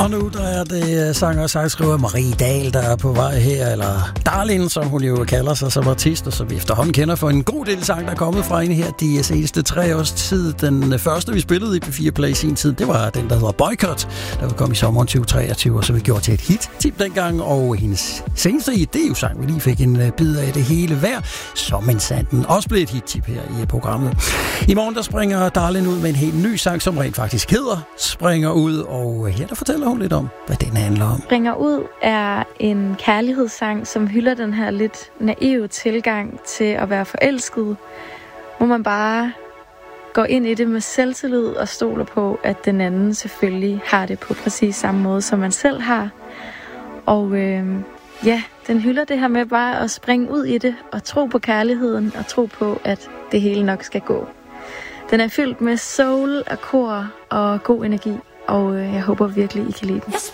Og nu der er det sanger og sangskriver Marie Dahl, der er på vej her, eller Darlin, som hun jo kalder sig som artist, og som vi efterhånden kender for en god del sang, der er kommet fra hende her de seneste 3 års tid. Den første, vi spillede i P4 Play i sin tid, det var den, der hedder Boycott, der vil komme i sommeren 2023, og så vi gjorde til et hit-tip dengang, og hendes seneste hit, det er jo sang, vi lige fik en bid af det hele værd, som en sanden også blev et hit-tip her i programmet. I morgen, der springer Darlin ud med en helt ny sang, som rent faktisk hedder Springer ud, og her der fortæller hun lidt om, hvad den handler om. Springer ud er en kærlighedssang, som hylder den her lidt naive tilgang til at være forelsket, hvor man bare går ind i det med selvtillid og stoler på, at den anden selvfølgelig har det på præcis samme måde, som man selv har. Og den hylder det her med bare at springe ud i det og tro på kærligheden og tro på, at det hele nok skal gå. Den er fyldt med soul og kor og god energi, og jeg håber virkelig, I kan lide den.